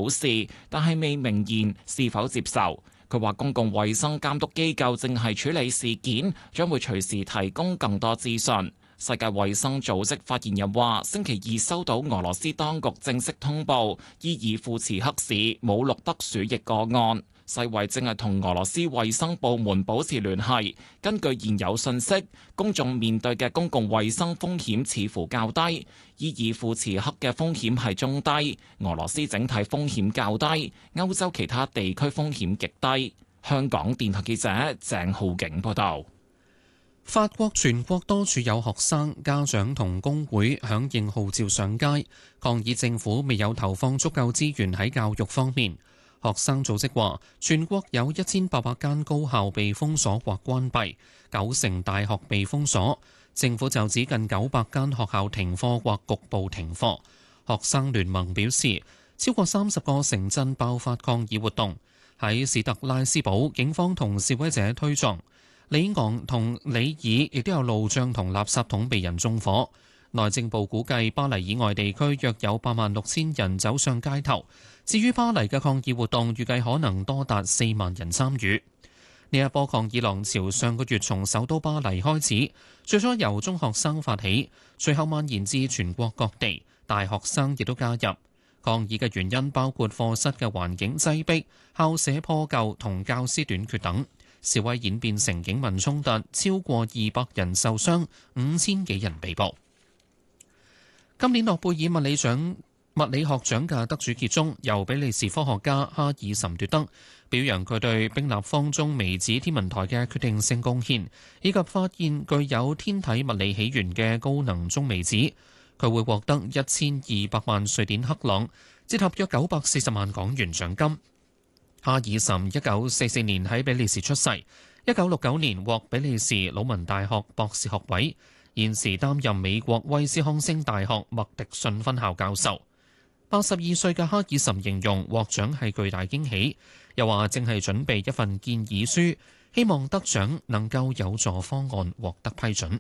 事，但係未明言是否接受。佢話公共衛生監督機構正係處理事件，將會隨時提供更多資訊。世界衛生組織發言人話，星期二收到俄羅斯當局正式通報，伊爾庫茨克市冇錄得鼠疫個案。世衛正係同俄羅斯衛生部門保持聯繫。根據現有信息，公眾面對嘅公共衛生風險似乎較低，伊爾庫茨克嘅風險係中低，俄羅斯整體風險較低，歐洲其他地區風險極低。香港電台記者鄭浩景報道。 法國全國多處有學生、家長同工會響應號召上街，抗議政府未有投放足夠資源喺教育方面。學生組織話，全國有1800間高校被封鎖或關閉，9成大學被封鎖。政府就指近900間學校停課或局部停課。學生聯盟表示，超過30個城鎮爆發抗議活動。喺史特拉斯堡，警方同示威者推撞。里昂同里爾亦都有路障同垃圾桶被人縱火。內政部估計巴黎以外地區約有86000人走上街頭。至於巴黎嘅抗議活動，預計可能多達4萬人參與。呢一波抗議浪潮上個月從首都巴黎開始，最初由中學生發起，隨後蔓延至全國各地，大學生亦都加入。抗議嘅原因包括課室嘅環境擠迫、校舍破舊同教師短缺等。示威演變成警民衝突，超過200人受傷，5000幾人被捕。今年諾貝爾物理學獎嘅得主傑中，由比利時科學家哈爾岑奪得，表揚佢對冰立方中微子天文台嘅決定性貢獻，以及發現具有天體物理起源嘅高能中微子。佢會獲得1200萬瑞典克朗，折合約940萬港元獎金。哈爾岑1944年喺比利時出世，1969年獲比利時魯汶大學博士學位，現時擔任美國威斯康星大學麥迪遜分校教授。82歲嘅哈爾岑形容獲獎係巨大驚喜，又話正係準備一份建議書，希望得獎能夠有助方案獲得批准。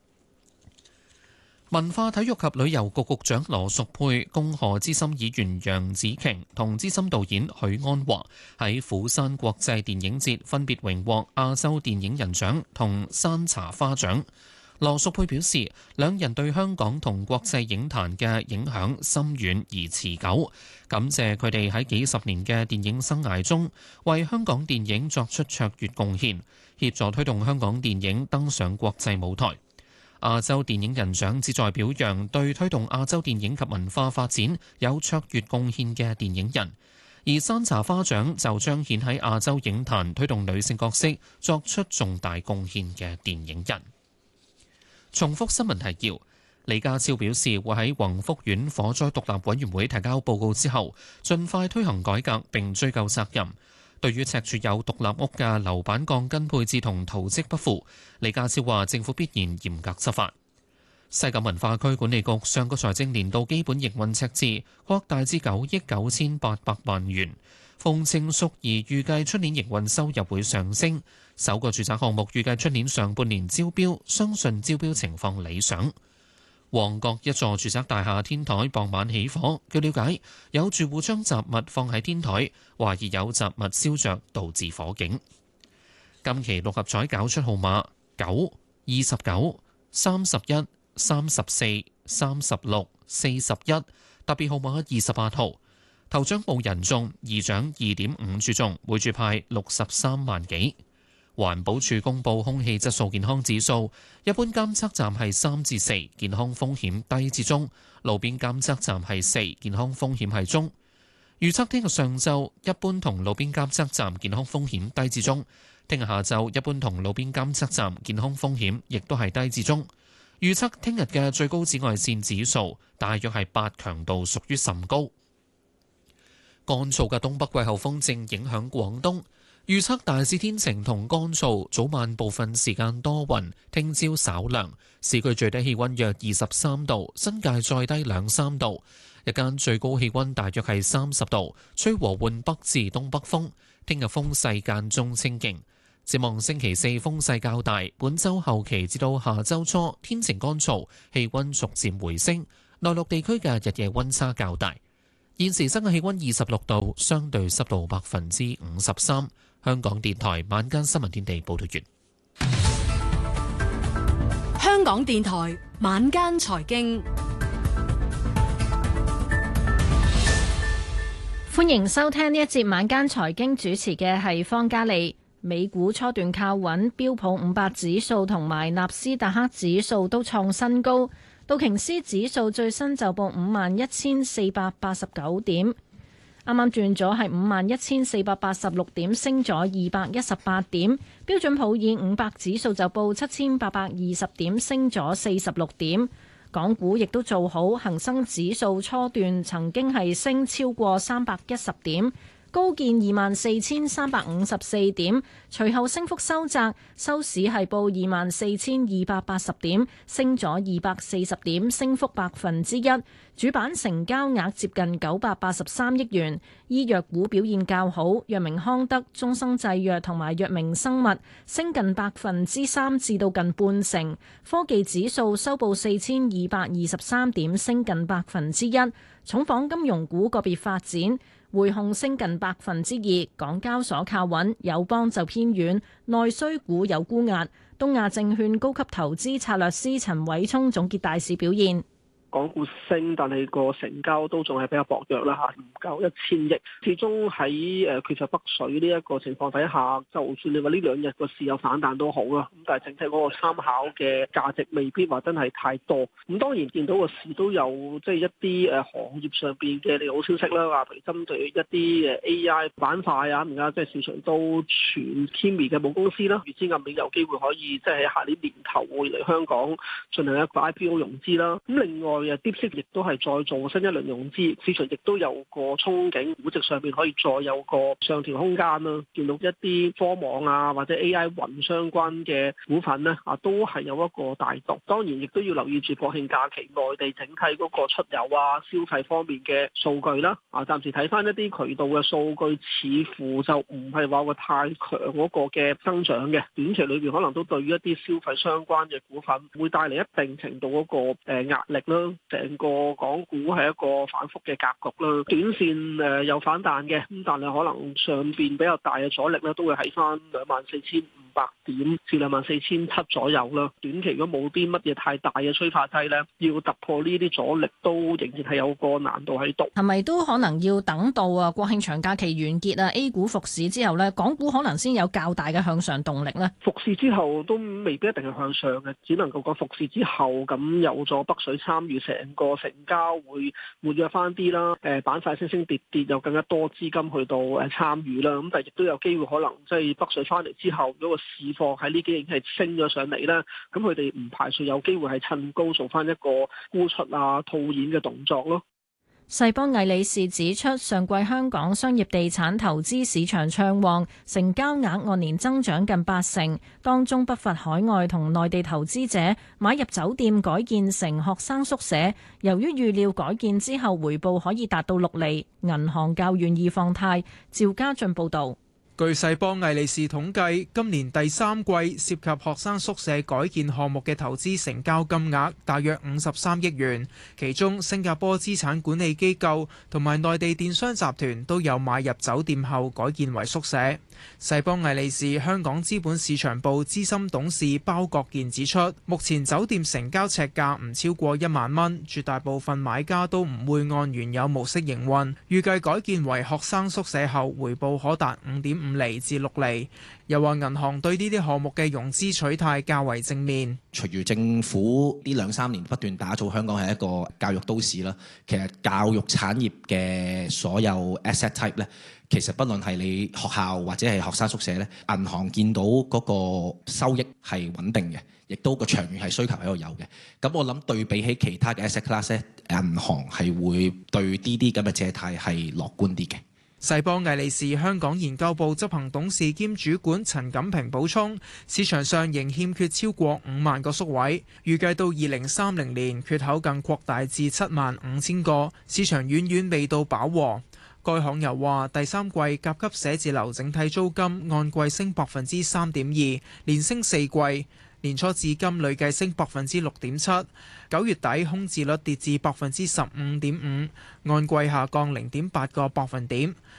文化體育及旅遊局局長羅淑佩、恭賀資深議員楊紫瓊同資深導演許鞍華喺釜山國際電影節分別榮獲亞洲電影人獎同山茶花獎。羅淑佩表示，兩人對香港同國際影壇嘅影響深遠而持久，感謝佢哋喺幾十年嘅電影生涯中為香港電影作出卓越貢獻，協助推動香港電影登上國際舞台。亞洲電影人獎旨在表揚對推動亞洲電影及文化發展有卓越貢獻嘅電影人，而山茶花獎就彰顯喺亞洲影壇推動女性角色作出重大貢獻嘅電影人。重複新聞提要，李家超表示會喺宏福苑火災獨立委員會提交報告之後，盡快推行改革並追究責任。對於赤柱有獨立屋嘅樓板鋼筋配置同圖則不符，李家超話政府必然嚴格執法。西九文化區管理局上個財政年度基本營運赤字擴大至9億9800萬元，馮程淑儀預計出年營運收入會上升。首個住宅項目預計出年上半年招標，相信招標情況理想。旺角一座住宅大廈天台傍晚起火，據了解有住戶將雜物放喺天台，懷疑有雜物燒着導致火警。今期六合彩攪出號碼9、29、31、34、36、41，特別號碼28號。頭獎冇人中，二獎2.5注中，每注派63萬幾。環保署公布空氣質素健康指數，一般監測站係3至4，健康風險低至中；路邊監測站係4，健康風險係中。預測聽日上晝一般同路邊監測站健康風險低至中，聽日下晝一般同路邊監測站健康風險亦都係低至中。預測聽日嘅最高紫外線指數大約係8，強度屬於甚高。乾燥嘅東北季候風正影響廣東。預測大致天晴同乾燥，早晚部分時間多雲，聽朝稍涼。市區最低氣溫約23度，新界再低2-3度。日間最高氣溫大約係30度，吹和緩北至東北風。聽日風勢間中清勁。展望星期四風勢較大，本週後期至到下週初天晴乾燥，氣溫逐漸回升。內陸地區嘅日夜溫差較大。 現時室外氣溫26度，相對濕度53%。香港電台晚間新聞天地報道完。 香港電台晚間財經， 歡迎收聽呢一節晚間財經，主持嘅係方嘉利。美股初段靠穩，標普500指數同埋納斯達克指數都創新高。道瓊斯指數最新就報51,489點，啱啱轉咗係51,486點，升咗218點。標準普爾500指數就報7,820點，升咗46點。港股亦都做好，恒生指數初段曾經係升超過310點。高見24,354點，隨後升幅收窄，收市係報24,280點，升咗240點，升幅1%。主板成交額接近983億元。醫藥股表現較好，藥明康德、中生製藥同埋藥明生物升近3%至到近半成。科技指數收報4,223點，升近1%。重磅金融股個別發展。匯控升近2%，港交所靠穩，友邦就偏軟，內需股有沽壓。東亞證券高級投資策略師陳偉聰總結大市表現。 港股升，但係個成交都仲係比較薄弱啦嚇，唔夠1000億。始終喺缺乏北水呢一個情況底下，就算你話呢兩日個市有反彈都好啦，咁但係整體嗰個參考嘅價值未必話真係太多。咁當然見到個市都有即係一啲行業上邊嘅利好消息啦，話譬如針對一啲AI 板塊啊，而家即係市場都傳 Kimi 嘅母公司啦，預知暗美有機會可以即係喺下年年頭會嚟香港進行一個 IPO 融資啦。咁另外DeepSeek 亦都係再做新一輪融資，市場亦都有個憧憬，估值上面可以再有個上調空間啦。見到一啲科網啊或者 AI 雲相關嘅股份呢，都係有一個大動。當然亦都要留意住國慶假期內地整體嗰個出遊啊消費方面嘅數據啦。暫時睇翻一啲渠道嘅數據，似乎就唔係話個太強嗰個嘅增長嘅。短期裏邊可能都對於一啲消費相關嘅股份會帶嚟一定程度嗰個壓力啦。成個港股係一個反覆嘅格局啦，短線有反彈嘅，咁但係可能上邊比較大嘅阻力咧，都會喺翻24,500點至24,700左右啦。短期如果冇啲乜嘢太大嘅催化劑咧，要突破呢啲阻力都仍然係有個難度喺度。 係咪都可能要等到國慶長假期完結啊 A 股復市之後咧，港股可能先有較大嘅向上動力咧？ 復市之後都未必一定係向上嘅，只能夠講復市之後咁有咗北水參與，成個成交會活躍翻啲啦。板塊升升跌跌，有更加多資金去到參與啦。咁但係亦都有機會可能即係北水翻嚟之後，嗰個市況喺呢幾日係升咗上嚟啦。咁佢哋唔排除有機會係趁高做翻一個沽出啊套現嘅動作咯。 世邦魏理仕指出，上季香港商業地產投資市場暢旺，成交額按年增長近80%，當中不乏海外同內地投資者買入酒店改建成學生宿舍。由於預料改建之後回報可以達到6厘，銀行較願意放貸。趙家俊報導。 據世邦魏理仕統計，今年第三季涉及學生宿舍改建項目嘅投資成交金額大約53億元，其中新加坡資產管理機構同埋內地電商集團都有買入酒店後改建為宿舍。世邦魏理仕香港資本市場部資深董事包國健指出，目前酒店成交尺價唔超過1萬蚊，絕大部分買家都唔會按原有模式營運，預計改建為學生宿舍後回報可達5.5厘至6厘。又話銀行對呢啲項目嘅融資取態較為正面。 隨住政府呢2-3年不斷打造香港係一個教育都市啦，其實教育產業嘅所有 asset type 咧，其實不論係你學校或者係學生宿舍咧，銀行見到嗰個收益係穩定嘅，亦都個長遠係需求喺度有嘅。咁我諗對比起其他嘅 asset class 咧，銀行係會對呢啲咁嘅借貸係樂觀啲嘅。 世邦魏理仕香港研究部執行董事兼主管陳錦平補充，市場上仍欠缺超過5萬個宿位，預計到2030年缺口更擴大至75000個，市場遠遠未到飽和。該行又話，第三季甲級寫字樓整體租金按季升3.2%，連升4季。 年初至今累計升6.7%， 9月底空置率跌至15.5%，按季下降0.8個百分點。